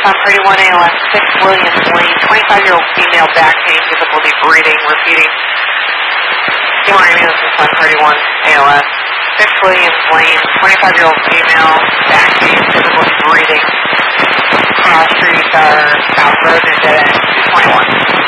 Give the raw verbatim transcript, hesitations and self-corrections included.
Tom Pretty one A L S, six Williams Lane, twenty-five-year-old female, back pain, difficulty breathing, repeating. Good morning, this is Tom Pretty one A L S, six Williams Lane, twenty-five-year-old female, back pain, difficulty breathing. Cross streets are South Road and dead end, two twenty-one.